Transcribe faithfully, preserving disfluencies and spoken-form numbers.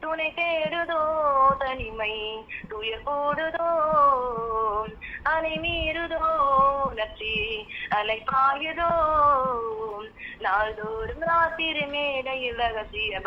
துணை தேடுதோ தனிமை துயர் போடுதோ அலை மீறுதோ நற்றி அலை பாயுதோ நாள்தோறும் ராத்திரி மேடையில் ரகசிய